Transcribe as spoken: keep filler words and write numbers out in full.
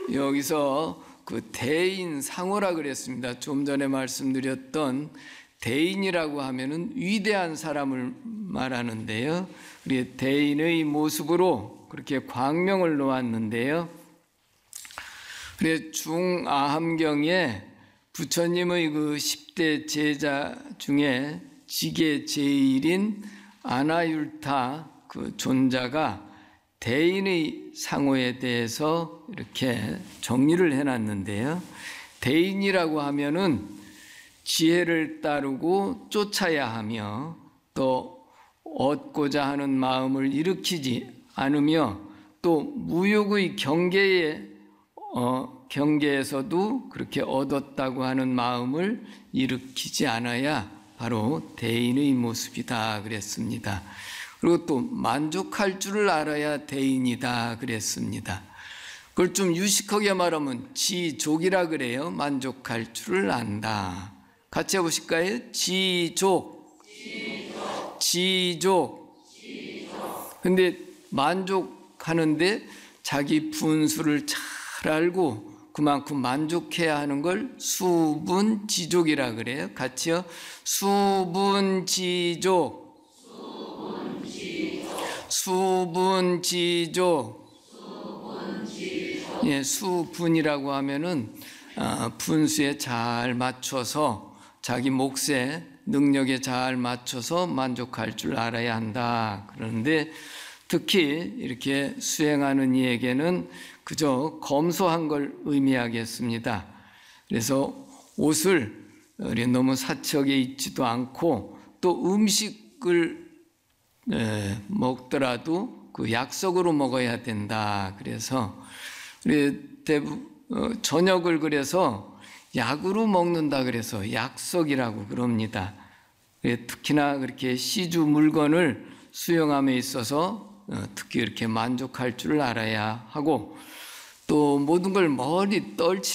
여기서 그 대인 상호라 그랬습니다. 좀 전에 말씀드렸던 대인이라고 하면은 위대한 사람을 말하는데요. 우리 대인의 모습으로 그렇게 광명을 놓았는데요. 그래 중아함경에 부처님의 그 십 대 제자 중에 지계 제일인 아나율타 그 존자가 대인의 상호에 대해서 이렇게 정리를 해놨는데요. 대인이라고 하면은 지혜를 따르고 쫓아야 하며 또 얻고자 하는 마음을 일으키지 않으며 또 무욕의 경계에 어, 경계에서도 그렇게 얻었다고 하는 마음을 일으키지 않아야 바로 대인의 모습이다 그랬습니다. 그리고 또 만족할 줄을 알아야 대인이다 그랬습니다. 그걸 좀 유식하게 말하면 지족이라 그래요. 만족할 줄을 안다. 같이 해보실까요? 지족. 지족. 지족. 지족. 근데 만족하는데 자기 분수를 잘 알고 그만큼 만족해야 하는 걸 수분지족이라 그래요. 같이요. 수분지족. 수분지족. 수분지족. 예, 수분이라고 하면은 아, 분수에 잘 맞춰서 자기 몫에 능력에 잘 맞춰서 만족할 줄 알아야 한다. 그런데 특히 이렇게 수행하는 이에게는 그저 검소한 걸 의미하겠습니다. 그래서 옷을 너무 사치하게 입지도 않고 또 음식을 먹더라도 그 약속으로 먹어야 된다. 그래서 대부분 저녁을 그래서 약으로 먹는다 그래서 약속이라고 그럽니다. 특히나 그렇게 시주 물건을 수용함에 있어서 특히 이렇게 만족할 줄 알아야 하고 또 모든 걸 멀리 떨치